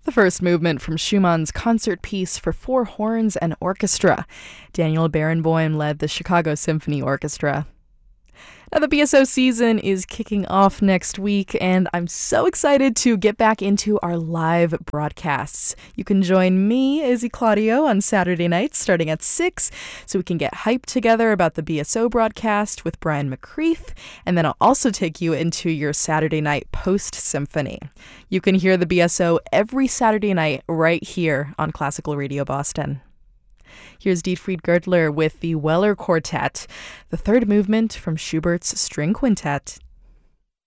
The first movement from Schumann's concert piece for four horns and orchestra. Daniel Barenboim led the Chicago Symphony Orchestra. Now, the BSO season is kicking off next week, and I'm so excited to get back into our live broadcasts. You can join me, Izzy Claudio, on Saturday nights starting at 6, so we can get hyped together about the BSO broadcast with Brian McCreath, and then I'll also take you into your Saturday night post-symphony. You can hear the BSO every Saturday night right here on Classical Radio Boston. Here's Dietfried Gertler with the Weller Quartet, the third movement from Schubert's String Quintet.